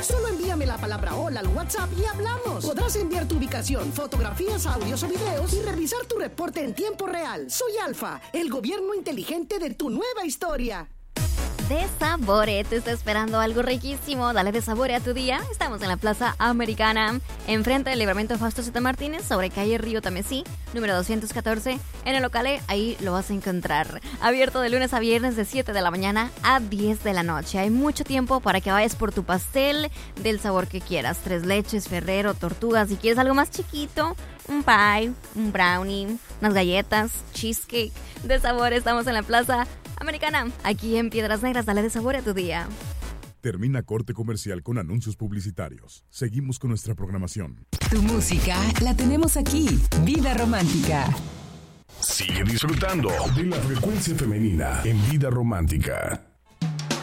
Solo envíame la palabra hola al WhatsApp y hablamos. Podrás enviar tu ubicación, fotografías, audios o videos y revisar tu reporte en tiempo real. Soy Alfa, el gobierno inteligente de tu nueva historia. Desabore, te está esperando algo riquísimo. Dale Desabore a tu día. Estamos en la Plaza Americana, enfrente del Libramiento Fausto Z. Martínez, sobre calle Río Tamesí, número 214. En el local, ahí lo vas a encontrar. Abierto de lunes a viernes de 7 de la mañana a 10 de la noche. Hay mucho tiempo para que vayas por tu pastel del sabor que quieras. 3 leches, Ferrero, Tortugas. Si quieres algo más chiquito, un pie, un brownie, unas galletas, cheesecake. Desabore, estamos en la Plaza Americana, aquí en Piedras Negras. Dale Desabore a tu día. Termina corte comercial con anuncios publicitarios. Seguimos con nuestra programación. Tu música la tenemos aquí. Vida Romántica. Sigue disfrutando de la frecuencia femenina en Vida Romántica.